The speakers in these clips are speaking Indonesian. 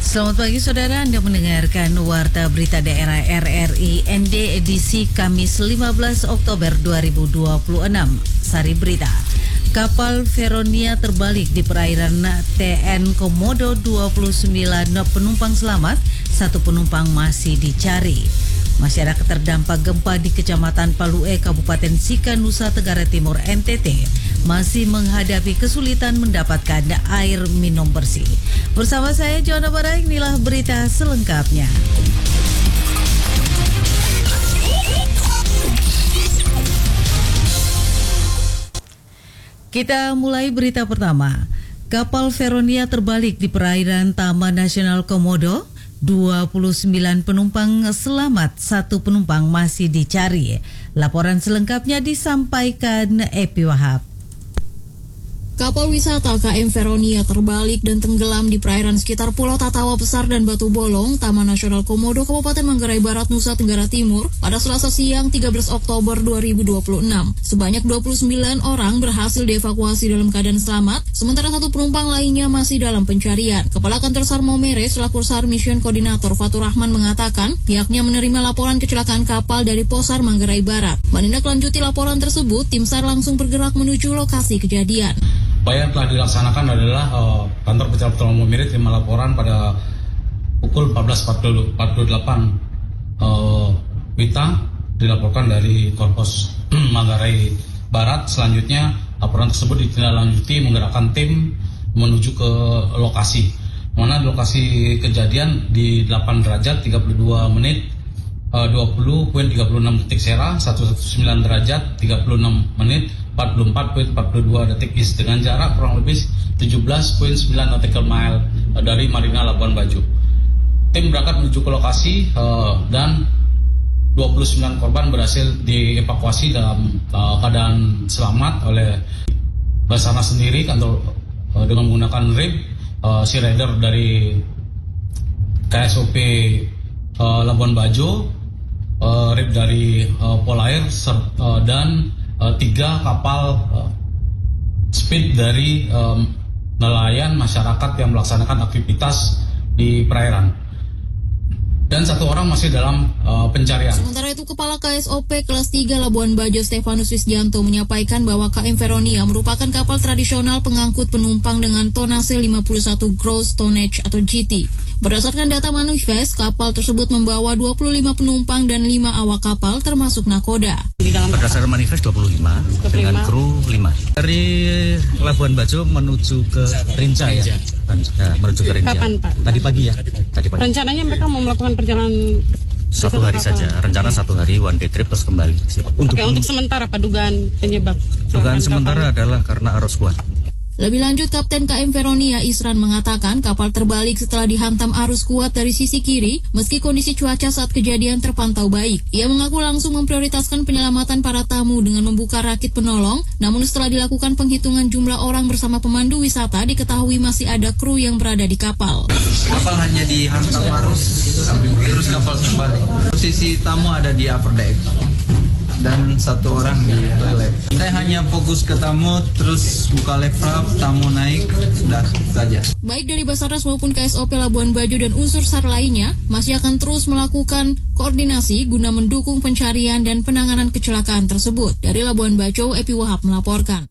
Selamat pagi saudara, Anda mendengarkan Warta Berita Daerah RRI ND edisi Kamis 15 Oktober 2026. Sari Berita. Kapal Veronia terbalik di perairan TN Komodo, 29 penumpang selamat, 1 penumpang masih dicari. Masyarakat terdampak gempa di Kecamatan Palue, Kabupaten Sika, Nusa Tenggara Timur, NTT, masih menghadapi kesulitan mendapatkan air minum bersih. Bersama saya, Joanna Barang, inilah berita selengkapnya. Kita mulai berita pertama. Kapal Veronia terbalik di perairan Taman Nasional Komodo. 29 penumpang selamat, 1 penumpang masih dicari. Laporan selengkapnya disampaikan Epi Wahab. Kapal wisata KM Veronia terbalik dan tenggelam di perairan sekitar Pulau Tatawa Besar dan Batu Bolong, Taman Nasional Komodo, Kabupaten Manggarai Barat, Nusa Tenggara Timur, pada Selasa siang 13 Oktober 2026. Sebanyak 29 orang berhasil dievakuasi dalam keadaan selamat, sementara 1 penumpang lainnya masih dalam pencarian. Kepala Kantor SAR Maumere selaku SAR Mission Koordinator Fatur Rahman mengatakan pihaknya menerima laporan kecelakaan kapal dari Posar Manggarai Barat. Menindaklanjuti laporan tersebut, tim SAR langsung bergerak menuju lokasi kejadian. Upaya yang telah dilaksanakan adalah kantor pencarian pertolongan Maumere terima laporan pada pukul 14.48 WITA dilaporkan dari Korpos Manggarai Barat. Selanjutnya laporan tersebut ditindaklanjuti menggerakkan tim menuju ke lokasi. Mana lokasi kejadian di 8 derajat 32 menit 20.36 detik Sera, 19 derajat 36 menit 44.42 detik East dengan jarak kurang lebih 17.9 nautical mile dari Marina Labuan Bajo. Tim berangkat menuju ke lokasi dan 29 korban berhasil dievakuasi dalam keadaan selamat oleh Basarnas sendiri kantor dengan menggunakan RIB, Sea Rider dari KSOP Labuan Bajo, RIB dari Polair dan 3 kapal speed dari nelayan masyarakat yang melaksanakan aktivitas di perairan. Dan 1 orang masih dalam pencarian. Sementara itu, Kepala KSOP kelas 3 Labuan Bajo Stefanus Wisdianto menyampaikan bahwa KM Veronia merupakan kapal tradisional pengangkut penumpang dengan tonase 51 gross tonnage atau GT. Berdasarkan data manifest, kapal tersebut membawa 25 penumpang dan 5 awak kapal termasuk nakoda. Berdasarkan manifest 25 dengan kru 5. Dari Labuan Bajo menuju ke Rinca ya? Menuju ke Rinca. Kapan, Pak? Tadi pagi ya? Tadi pagi. Rencananya mereka mau melakukan perjalanan 1 hari saja. Rencana 1 hari one day trip terus kembali. Untuk sementara Pak, dugaan penyebab? Dugaan sementara adalah karena arus kuat. Lebih lanjut, Kapten KM Veronia Isran mengatakan kapal terbalik setelah dihantam arus kuat dari sisi kiri, meski kondisi cuaca saat kejadian terpantau baik. Ia mengaku langsung memprioritaskan penyelamatan para tamu dengan membuka rakit penolong, namun setelah dilakukan penghitungan jumlah orang bersama pemandu wisata, diketahui masih ada kru yang berada di kapal. Kapal hanya dihantam arus, terus kapal terbalik. Posisi tamu ada di upper deck dan 1 orang di toilet. Saya hanya fokus ke tamu, terus buka lift flap, tamu naik, sudah saja. Baik dari Basarnas maupun KSOP Labuan Bajo dan unsur SAR lainnya masih akan terus melakukan koordinasi guna mendukung pencarian dan penanganan kecelakaan tersebut. Dari Labuan Bajo, Epi Wahab melaporkan.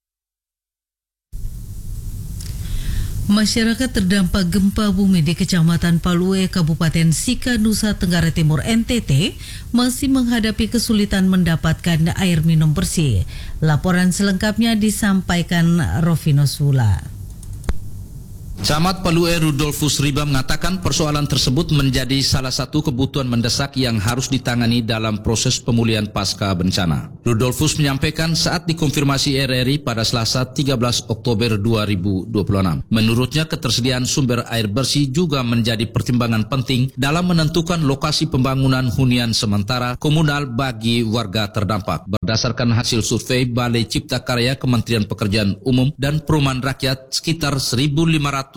Masyarakat terdampak gempa bumi di Kecamatan Palue, Kabupaten Sika, Nusa Tenggara Timur, NTT, masih menghadapi kesulitan mendapatkan air minum bersih. Laporan selengkapnya disampaikan Rovino Sula. Camat Palue Rudolfus Riba mengatakan persoalan tersebut menjadi salah satu kebutuhan mendesak yang harus ditangani dalam proses pemulihan pasca bencana. Rudolfus menyampaikan saat dikonfirmasi RRI pada Selasa 13 Oktober 2026. Menurutnya ketersediaan sumber air bersih juga menjadi pertimbangan penting dalam menentukan lokasi pembangunan hunian sementara komunal bagi warga terdampak. Berdasarkan hasil survei Balai Cipta Karya Kementerian Pekerjaan Umum dan Perumahan Rakyat, sekitar 1.500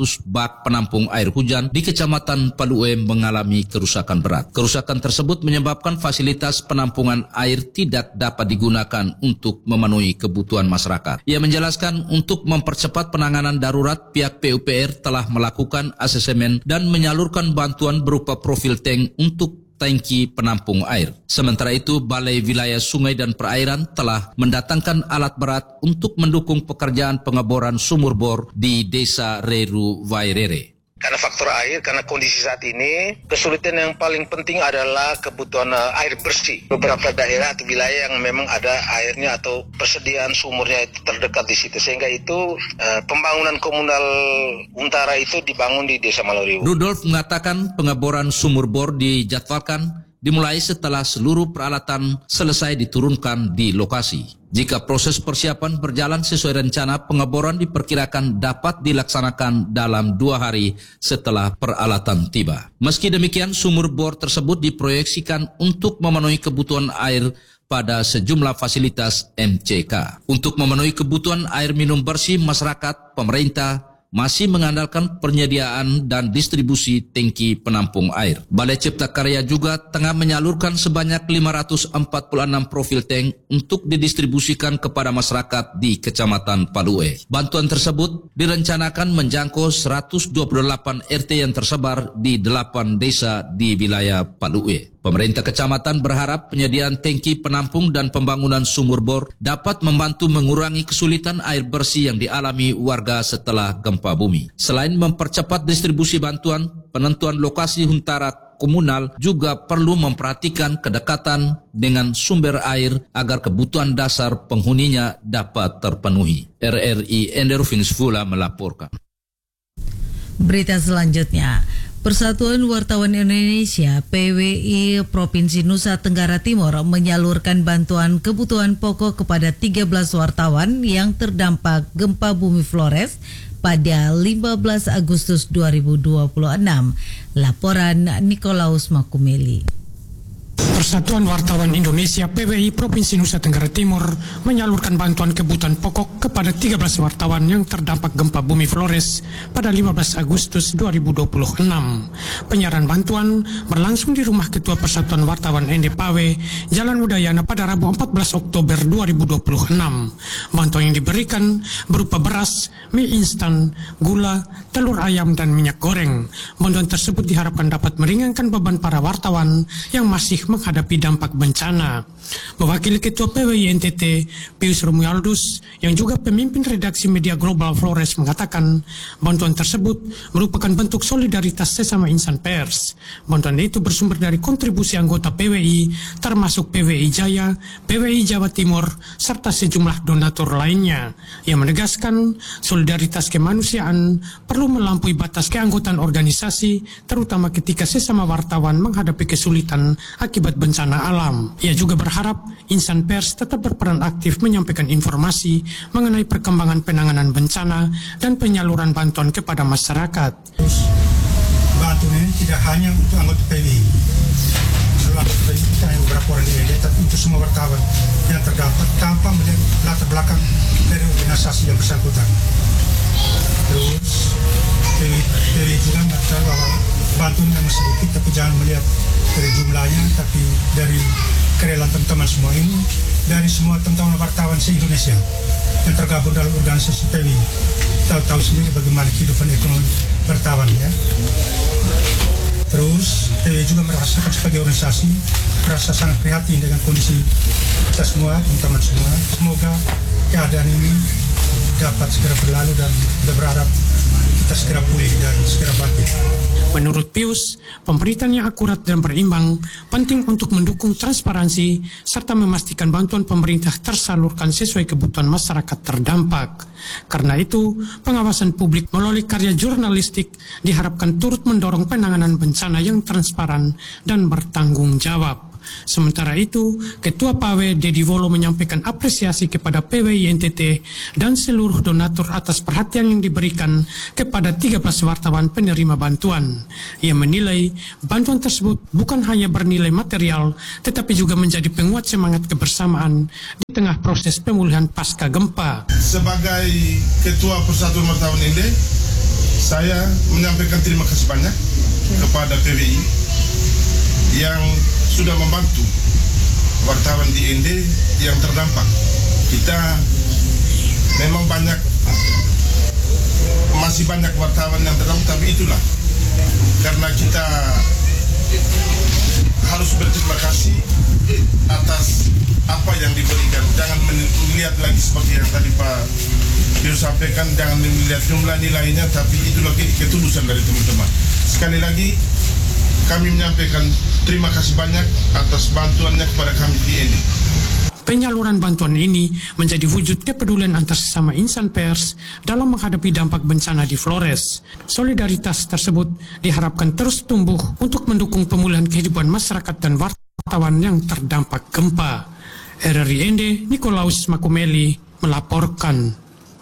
bak penampung air hujan di Kecamatan Palue mengalami kerusakan berat. Kerusakan tersebut menyebabkan fasilitas penampungan air tidak dapat digunakan untuk memenuhi kebutuhan masyarakat. Ia menjelaskan untuk mempercepat penanganan darurat, pihak PUPR telah melakukan asesmen dan menyalurkan bantuan berupa profil tank untuk tangki penampung air. Sementara itu, Balai Wilayah Sungai dan Perairan telah mendatangkan alat berat untuk mendukung pekerjaan pengeboran sumur bor di Desa Reru Vairere. Karena faktor air, karena kondisi saat ini, kesulitan yang paling penting adalah kebutuhan air bersih. Beberapa daerah atau wilayah yang memang ada airnya atau persediaan sumurnya itu terdekat di situ. Sehingga itu pembangunan komunal Untara itu dibangun di Desa Maloriwu. Rudolf mengatakan pengeboran sumur bor dijadwalkan dimulai setelah seluruh peralatan selesai diturunkan di lokasi. Jika proses persiapan berjalan sesuai rencana, pengeboran diperkirakan dapat dilaksanakan dalam 2 hari setelah peralatan tiba. Meski demikian, sumur bor tersebut diproyeksikan untuk memenuhi kebutuhan air pada sejumlah fasilitas MCK. Untuk memenuhi kebutuhan air minum bersih masyarakat, pemerintah masih mengandalkan penyediaan dan distribusi tangki penampung air. Balai Cipta Karya juga tengah menyalurkan sebanyak 546 profil tank untuk didistribusikan kepada masyarakat di Kecamatan Palue. Bantuan tersebut direncanakan menjangkau 128 RT yang tersebar di 8 desa di wilayah Palue. Pemerintah kecamatan berharap penyediaan tangki penampung dan pembangunan sumur bor dapat membantu mengurangi kesulitan air bersih yang dialami warga setelah gempa bumi. Selain mempercepat distribusi bantuan, penentuan lokasi huntara komunal juga perlu memperhatikan kedekatan dengan sumber air agar kebutuhan dasar penghuninya dapat terpenuhi. RRI Enderfinus Fula melaporkan. Berita selanjutnya, Persatuan Wartawan Indonesia PWI Provinsi Nusa Tenggara Timur menyalurkan bantuan kebutuhan pokok kepada 13 wartawan yang terdampak gempa bumi Flores pada 15 Agustus 2026. Laporan Nikolaus Makumeli. Persatuan Wartawan Indonesia PWI Provinsi Nusa Tenggara Timur menyalurkan bantuan kebutuhan pokok kepada 13 wartawan yang terdampak gempa bumi Flores pada 15 Agustus 2026. Penyaluran bantuan berlangsung di rumah Ketua Persatuan Wartawan NDPAW, Jalan Udayana pada Rabu 14 Oktober 2026. Bantuan yang diberikan berupa beras, mie instan, gula, telur ayam, dan minyak goreng. Bantuan tersebut diharapkan dapat meringankan beban para wartawan yang masih menghadapi dampak bencana. Mewakili Ketua PWI NTT, Pius Romualdus, yang juga pemimpin redaksi media Global Flores mengatakan, bantuan tersebut merupakan bentuk solidaritas sesama insan pers. Bantuan itu bersumber dari kontribusi anggota PWI, termasuk PWI Jaya, PWI Jawa Timur, serta sejumlah donatur lainnya. Ia menegaskan, solidaritas kemanusiaan perlu melampaui batas keanggotaan organisasi, terutama ketika sesama wartawan menghadapi kesulitan akibat bencana alam. Ia juga berharap insan pers tetap berperan aktif menyampaikan informasi mengenai perkembangan penanganan bencana dan penyaluran bantuan kepada masyarakat. Bantuan ini tidak hanya untuk anggota PWI. Seluruh anggota PWI tidak hanya beberapa orang di ED, tapi untuk semua wartawan yang terdampak tanpa melihat latar belakang dari organisasi yang bersangkutan. Terus PWI juga mengatakan bahwa bantuan memang sedikit, tapi jangan melihat dari jumlahnya, tapi dari kerelaan teman-teman semua ini, dari semua teman-teman wartawan se-Indonesia yang tergabung dalam organisasi PWI. Tahu sendiri bagaimana kehidupan ekonomi wartawan ya. Terus PWI juga merasakan sebagai organisasi merasa sangat prihatin dengan kondisi kita semua, teman-teman semua. Semoga keadaan ini dapat segera berlalu dan kita berharap kita segera pulih dan segera bangkit. Menurut Pius, pemberitaan yang akurat dan berimbang penting untuk mendukung transparansi serta memastikan bantuan pemerintah tersalurkan sesuai kebutuhan masyarakat terdampak. Karena itu, pengawasan publik melalui karya jurnalistik diharapkan turut mendorong penanganan bencana yang transparan dan bertanggung jawab. Sementara itu, Ketua PAW Dedi Wolo menyampaikan apresiasi kepada PWI NTT dan seluruh donatur atas perhatian yang diberikan kepada 13 wartawan penerima bantuan. Ia menilai bantuan tersebut bukan hanya bernilai material, tetapi juga menjadi penguat semangat kebersamaan di tengah proses pemulihan pasca gempa. Sebagai Ketua Persatuan Wartawan NTT, Saya menyampaikan terima kasih banyak kepada PWI yang sudah membantu wartawan di ND yang terdampak. Kita memang masih banyak wartawan yang terdampak, tapi itulah karena kita harus berterima kasih atas apa yang diberikan. Jangan melihat lagi seperti yang tadi Pak Dio sampaikan, jangan melihat jumlah nilainya, tapi itulah ketulusan dari teman-teman. Sekali lagi kami menyampaikan terima kasih banyak atas bantuannya kepada kami di ND. Penyaluran bantuan ini menjadi wujud kepedulian antar sesama insan pers dalam menghadapi dampak bencana di Flores. Solidaritas tersebut diharapkan terus tumbuh untuk mendukung pemulihan kehidupan masyarakat dan wartawan yang terdampak gempa. RRI ND, Nikolaus Makumeli melaporkan.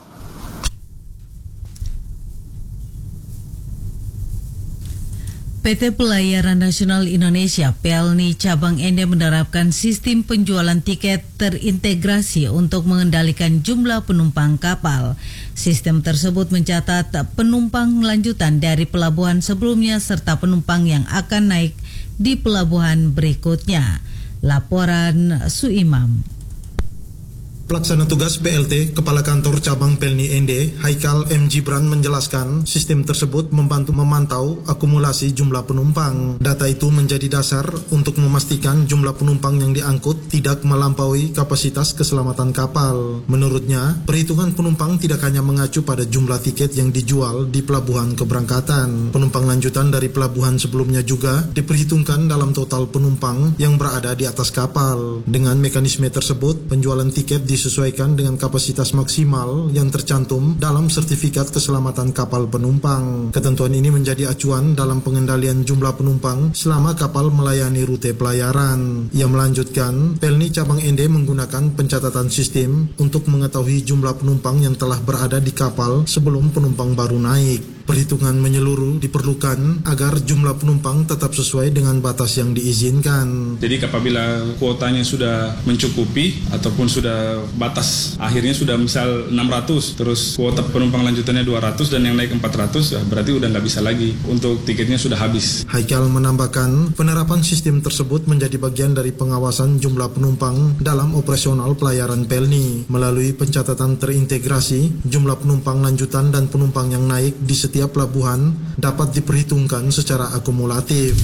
PT Pelayaran Nasional Indonesia (PELNI) cabang ND menerapkan sistem penjualan tiket terintegrasi untuk mengendalikan jumlah penumpang kapal. Sistem tersebut mencatat penumpang lanjutan dari pelabuhan sebelumnya serta penumpang yang akan naik di pelabuhan berikutnya. Laporan Suimam. Pelaksana tugas PLT Kepala Kantor Cabang PELNI ND, Haikal M. Gibran menjelaskan sistem tersebut membantu memantau akumulasi jumlah penumpang. Data itu menjadi dasar untuk memastikan jumlah penumpang yang diangkut tidak melampaui kapasitas keselamatan kapal. Menurutnya, perhitungan penumpang tidak hanya mengacu pada jumlah tiket yang dijual di pelabuhan keberangkatan. Penumpang lanjutan dari pelabuhan sebelumnya juga diperhitungkan dalam total penumpang yang berada di atas kapal. Dengan mekanisme tersebut, penjualan tiket disesuaikan dengan kapasitas maksimal yang tercantum dalam sertifikat keselamatan kapal penumpang. Ketentuan ini menjadi acuan dalam pengendalian jumlah penumpang selama kapal melayani rute pelayaran. Ia melanjutkan, PELNI cabang ND menggunakan pencatatan sistem untuk mengetahui jumlah penumpang yang telah berada di kapal sebelum penumpang baru naik. Perhitungan menyeluruh diperlukan agar jumlah penumpang tetap sesuai dengan batas yang diizinkan. Jadi apabila kuotanya sudah mencukupi ataupun sudah batas akhirnya sudah misal 600, terus kuota penumpang lanjutannya 200 dan yang naik 400, berarti udah nggak bisa lagi, untuk tiketnya sudah habis. Haikal menambahkan, penerapan sistem tersebut menjadi bagian dari pengawasan jumlah penumpang dalam operasional pelayaran PELNI. Melalui pencatatan terintegrasi, jumlah penumpang lanjutan dan penumpang yang naik di setiap pelabuhan dapat diperhitungkan secara akumulatif.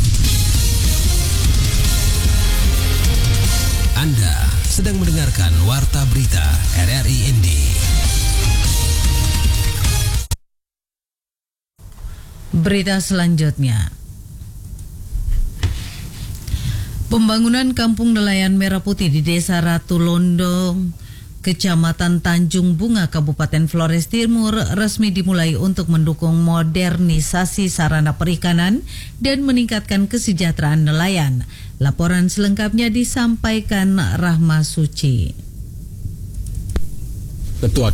Anda sedang mendengarkan Warta Berita RRI ND. Berita selanjutnya. Pembangunan Kampung Nelayan Merah Putih di Desa Ratu Londong, Kecamatan Tanjung Bunga, Kabupaten Flores Timur resmi dimulai untuk mendukung modernisasi sarana perikanan dan meningkatkan kesejahteraan nelayan. Laporan selengkapnya disampaikan Rahma Suci. Ketua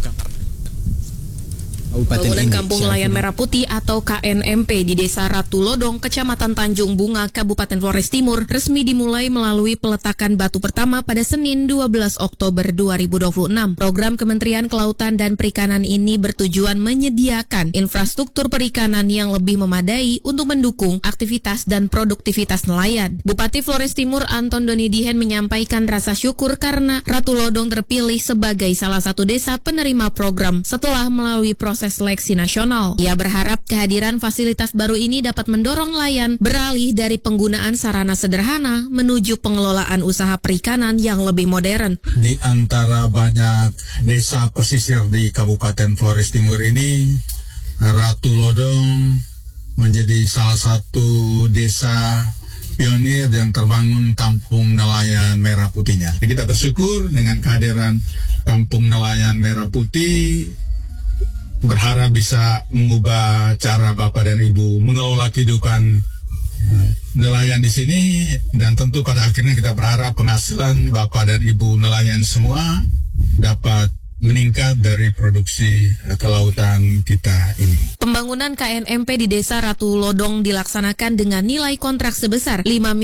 Bangunan Kampung Nelayan Merah Putih atau KNMP di Desa Ratu Lodong, Kecamatan Tanjung Bunga, Kabupaten Flores Timur resmi dimulai melalui peletakan batu pertama pada Senin 12 Oktober 2026. Program Kementerian Kelautan dan Perikanan ini bertujuan menyediakan infrastruktur perikanan yang lebih memadai untuk mendukung aktivitas dan produktivitas nelayan. Bupati Flores Timur Anton Donidihen menyampaikan rasa syukur karena Ratu Lodong terpilih sebagai salah satu desa penerima program setelah melalui proses seleksi nasional. Ia berharap kehadiran fasilitas baru ini dapat mendorong nelayan beralih dari penggunaan sarana sederhana menuju pengelolaan usaha perikanan yang lebih modern. Di antara banyak desa pesisir di Kabupaten Flores Timur ini, Ratu Lodong menjadi salah satu desa pionir yang terbangun Kampung Nelayan Merah Putihnya. Kita bersyukur dengan kehadiran Kampung Nelayan Merah Putih, berharap bisa mengubah cara Bapak dan Ibu mengelola kehidupan nelayan di sini, dan tentu pada akhirnya kita berharap penghasilan Bapak dan Ibu nelayan semua dapat meningkat dari produksi kelautan kita ini. Pembangunan KNMP di Desa Ratu Lodong dilaksanakan dengan nilai kontrak sebesar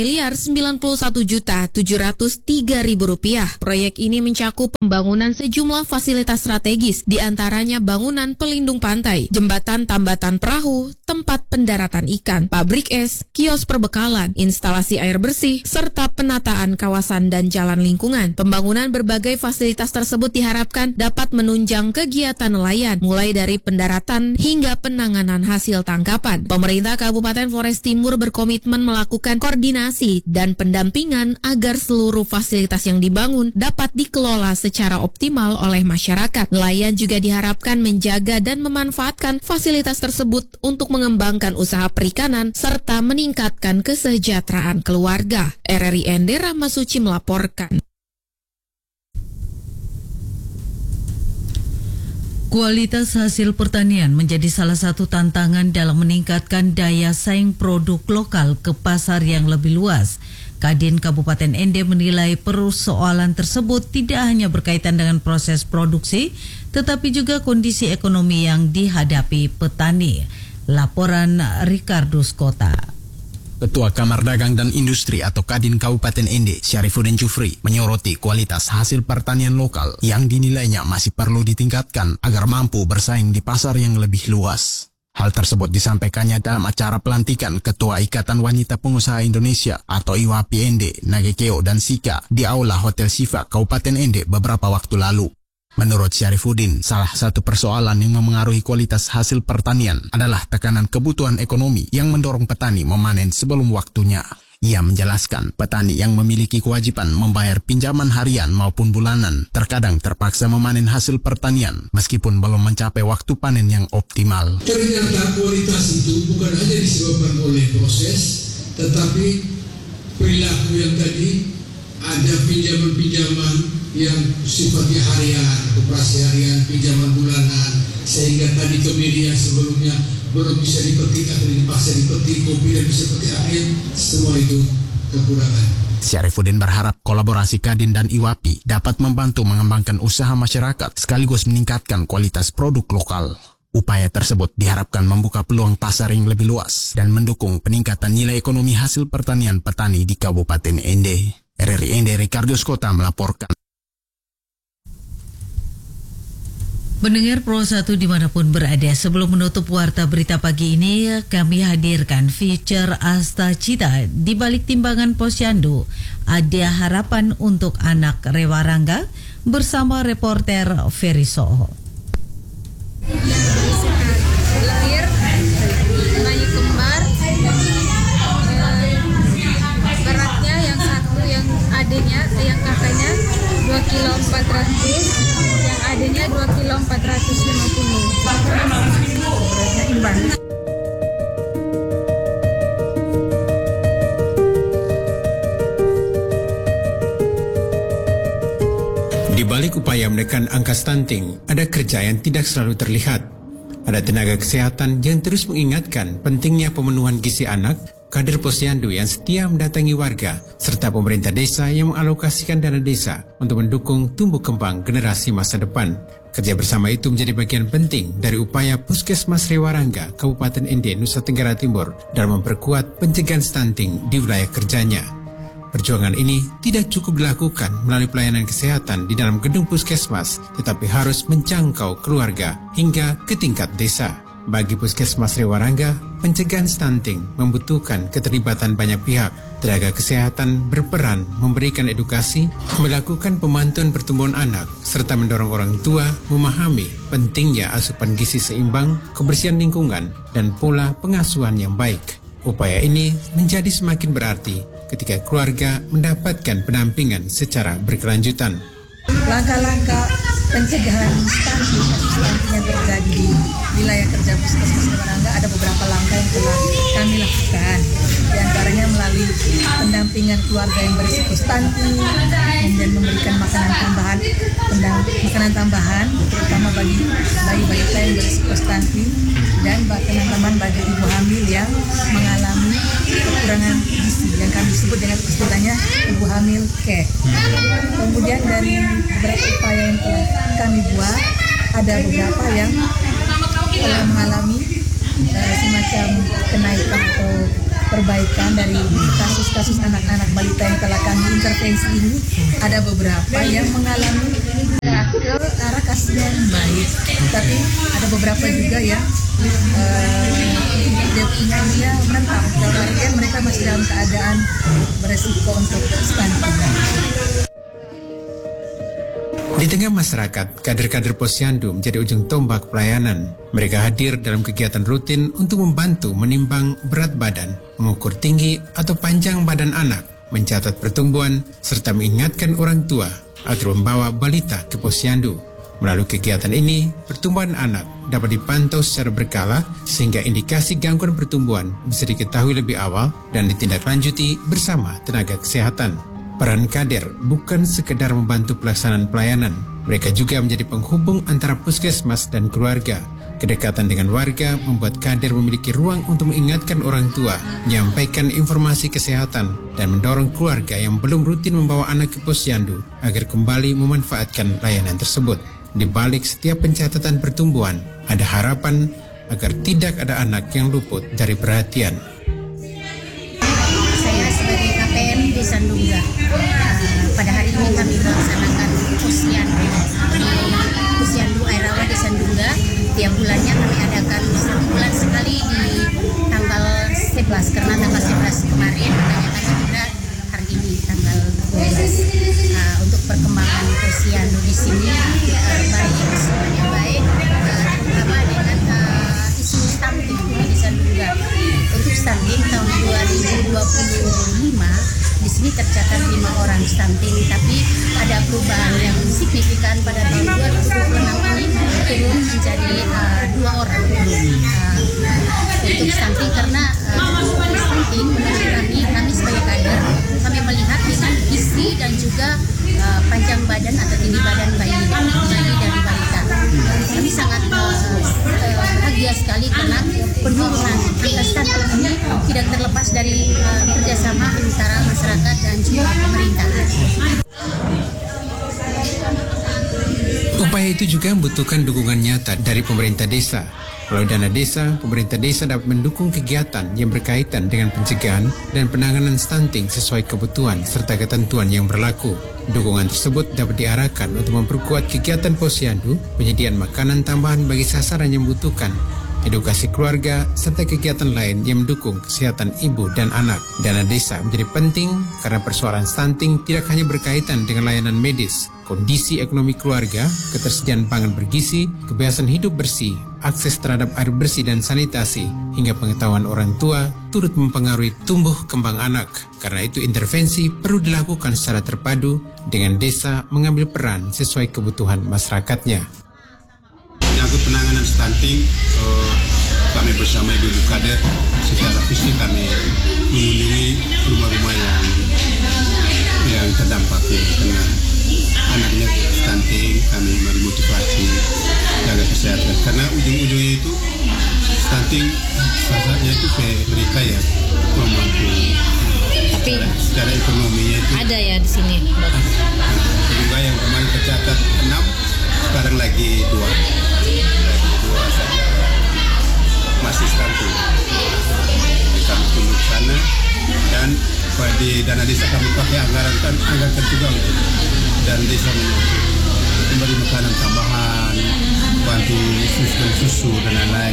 Rp5.091.703.000. Proyek ini mencakup pembangunan sejumlah fasilitas strategis, diantaranya bangunan pelindung pantai, jembatan tambatan perahu, tempat pendaratan ikan, pabrik es, kios perbekalan, instalasi air bersih, serta penataan kawasan dan jalan lingkungan. Pembangunan berbagai fasilitas tersebut diharapkan dapat menunjang kegiatan nelayan, mulai dari pendaratan hingga penanganan hasil tangkapan. Pemerintah Kabupaten Flores Timur berkomitmen melakukan koordinasi dan pendampingan agar seluruh fasilitas yang dibangun dapat dikelola secara optimal oleh masyarakat. Nelayan juga diharapkan menjaga dan memanfaatkan fasilitas tersebut untuk mengembangkan usaha perikanan serta meningkatkan kesejahteraan keluarga. RRI ND Rahmasuci melaporkan. Kualitas hasil pertanian menjadi salah satu tantangan dalam meningkatkan daya saing produk lokal ke pasar yang lebih luas. Kadin Kabupaten ND menilai persoalan tersebut tidak hanya berkaitan dengan proses produksi, tetapi juga kondisi ekonomi yang dihadapi petani. Laporan Ricardo Skota. Ketua Kamar Dagang dan Industri atau Kadin Kabupaten ND, Syarifuddin Jufri, menyoroti kualitas hasil pertanian lokal yang dinilainya masih perlu ditingkatkan agar mampu bersaing di pasar yang lebih luas. Hal tersebut disampaikannya dalam acara pelantikan Ketua Ikatan Wanita Pengusaha Indonesia atau IWAPI ND, Nagekeo dan Sika di Aula Hotel Siva, Kabupaten ND beberapa waktu lalu. Menurut Syarifuddin, salah satu persoalan yang memengaruhi kualitas hasil pertanian adalah tekanan kebutuhan ekonomi yang mendorong petani memanen sebelum waktunya. Ia menjelaskan, petani yang memiliki kewajiban membayar pinjaman harian maupun bulanan terkadang terpaksa memanen hasil pertanian meskipun belum mencapai waktu panen yang optimal. Ternyata kualitas itu bukan hanya disebabkan oleh proses, tetapi perilaku yang tadi ada pinjaman-pinjaman yang sifatnya harian, operasi harian, pinjaman bulanan, sehingga tadi kemiri yang sebelumnya belum bisa dipetik atau dipaksa dipetik, kopi dan bisa petik akhir, semua itu kekurangan. Syarifuddin berharap kolaborasi Kadin dan IWAPI dapat membantu mengembangkan usaha masyarakat sekaligus meningkatkan kualitas produk lokal. Upaya tersebut diharapkan membuka peluang pasar yang lebih luas dan mendukung peningkatan nilai ekonomi hasil pertanian petani di Kabupaten ND. RRI ND Ricardo Skota melaporkan. Pendengar Pro 1 dimanapun berada, sebelum menutup warta berita pagi ini, kami hadirkan feature Asta Cita. Di balik timbangan posyandu, ada harapan untuk anak Rewarangga bersama reporter Ferry Soho. Lahir bayi kembar, beratnya yang satu, yang adanya, yang kakaknya 2,4 kilo, yang adanya 2,450 kilo. Beratnya imbang. Di balik upaya menekan angka stunting, ada kerja yang tidak selalu terlihat. Ada tenaga kesehatan yang terus mengingatkan pentingnya pemenuhan gizi anak, kader posyandu yang setia mendatangi warga, serta pemerintah desa yang mengalokasikan dana desa untuk mendukung tumbuh kembang generasi masa depan. Kerja bersama itu menjadi bagian penting dari upaya Puskesmas Rewarangga, Kabupaten ND, Nusa Tenggara Timur dalam memperkuat pencegahan stunting di wilayah kerjanya. Perjuangan ini tidak cukup dilakukan melalui pelayanan kesehatan di dalam gedung puskesmas, tetapi harus menjangkau keluarga hingga ke tingkat desa. Bagi Puskesmas Rewarangga, pencegahan stunting membutuhkan keterlibatan banyak pihak. Tenaga kesehatan berperan memberikan edukasi, melakukan pemantauan pertumbuhan anak, serta mendorong orang tua memahami pentingnya asupan gizi seimbang, kebersihan lingkungan, dan pola pengasuhan yang baik. Upaya ini menjadi semakin berarti ketika keluarga mendapatkan pendampingan secara berkelanjutan. Langkah-langkah pencegahan stunting yang terjadi di wilayah kerja Puskesmas Rewarangga, ada beberapa langkah yang telah kami lakukan. Di antaranya melalui pendampingan keluarga yang berisiko stunting, kemudian memberikan makanan tambahan, terutama bagi bayi-bayi yang berisiko stunting, dan makanan tambahan bagi ibu hamil yang mengalami kekurangan gizi, yang kami sebut dengan istilahnya ibu hamil care. Kemudian dari beberapa upaya yang telah kami buat, ada beberapa yang telah mengalami semacam kenaikan atau perbaikan dari kasus-kasus anak-anak balita yang telah kami intervensi ini, ada beberapa yang mengalami ke arah kasus yang baik, tapi ada beberapa juga yang dia menentang, kemudian mereka masih dalam keadaan beresiko untuk stunting. Di tengah masyarakat, kader-kader Posyandu menjadi ujung tombak pelayanan. Mereka hadir dalam kegiatan rutin untuk membantu menimbang berat badan, mengukur tinggi atau panjang badan anak, mencatat pertumbuhan, serta mengingatkan orang tua agar membawa balita ke Posyandu. Melalui kegiatan ini, pertumbuhan anak dapat dipantau secara berkala sehingga indikasi gangguan pertumbuhan bisa diketahui lebih awal dan ditindaklanjuti bersama tenaga kesehatan. Peran kader bukan sekedar membantu pelaksanaan pelayanan, mereka juga menjadi penghubung antara puskesmas dan keluarga. Kedekatan dengan warga membuat kader memiliki ruang untuk mengingatkan orang tua, menyampaikan informasi kesehatan, dan mendorong keluarga yang belum rutin membawa anak ke posyandu agar kembali memanfaatkan layanan tersebut. Di balik setiap pencatatan pertumbuhan, ada harapan agar tidak ada anak yang luput dari perhatian. Saya sebagai KPM di Sandungga. Pada hari ini kami melaksanakan posyandu di Posyandu Air Rawa di Sandungga. Tiap bulannya kami adakan 1 bulan sekali di tanggal 11, karena tanggal 11 kemarin hanya kami juga hari ini tanggal 12. Untuk perkembangan posyandu di sini baik, semuanya baik, terutama dengan isu stunting di Sandungga. Untuk stunting tahun 2025 di sini tercatat 5 orang stunting, tapi ada perubahan yang signifikan pada tahun 2026 ini turun menjadi 2 orang untuk stunting, karena stunting menurut kami sebagai kader, kami melihat dengan gizi dan juga panjang badan atau tinggi badan bayi dan balita. Kami sangat bahagia sekali karena penurunan angka stunting ini tidak terlepas dari kerjasama antara masyarakat dan juga pemerintah. Upaya itu juga membutuhkan dukungan nyata dari pemerintah desa. Melalui dana desa, pemerintah desa dapat mendukung kegiatan yang berkaitan dengan pencegahan dan penanganan stunting sesuai kebutuhan serta ketentuan yang berlaku. Dukungan tersebut dapat diarahkan untuk memperkuat kegiatan posyandu, penyediaan makanan tambahan bagi sasaran yang membutuhkan, edukasi keluarga, serta kegiatan lain yang mendukung kesehatan ibu dan anak. Dana desa menjadi penting karena persoalan stunting tidak hanya berkaitan dengan layanan medis, kondisi ekonomi keluarga, ketersediaan pangan bergizi, kebiasaan hidup bersih, akses terhadap air bersih dan sanitasi, hingga pengetahuan orang tua turut mempengaruhi tumbuh kembang anak. Karena itu intervensi perlu dilakukan secara terpadu dengan desa mengambil peran sesuai kebutuhan masyarakatnya. Menyangkut penanganan stunting, kami bersama ibu-ibu kader secara fisik kami mengunjungi rumah-rumah yang terdampak dengan anaknya stunting. Kami memberi motivasi jaga kesehatan, karena ujung-ujungnya itu stunting sasarannya itu mereka ya membantu. Tapi secara ekonominya itu ada ya di sini. Juga yang kemarin tercatat 6, sekarang lagi 2 saja masih stunting. Kami tunggu ke sana, dan di dana desa kami pakai anggaran juga untuk dan desa memberi makanan tambahan, bantu susu dan lain-lain.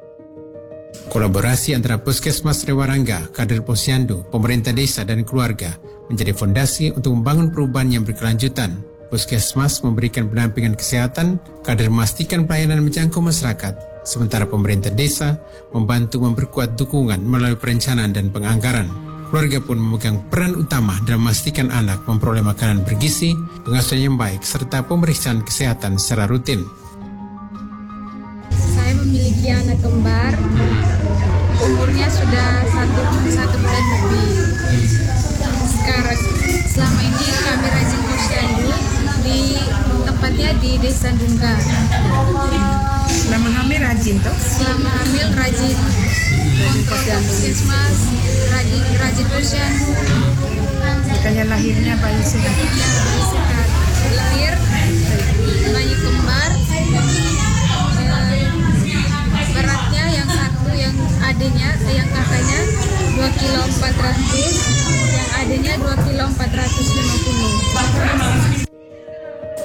Kolaborasi antara Puskesmas Rewarangga, kader posyandu, pemerintah desa dan keluarga menjadi fondasi untuk membangun perubahan yang berkelanjutan. Puskesmas memberikan pendampingan kesehatan, kader memastikan pelayanan menjangkau masyarakat, sementara pemerintah desa membantu memperkuat dukungan melalui perencanaan dan penganggaran. Keluarga pun memegang peran utama dalam memastikan anak memperoleh makanan bergizi, pengasuhan yang baik, serta pemeriksaan kesehatan secara rutin. Saya memiliki anak kembar, umurnya sudah satu bulan lebih. Sekarang selama ini kami rajin posyandu di tempatnya di Desa Dungga. Selama hamil rajin toh? Selama hamil rajin. Untuk puskesmas rajin posyandu. Makanya lahirnya bayi sehat. Lahir bayi kembar. Beratnya yang satu yang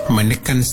menekan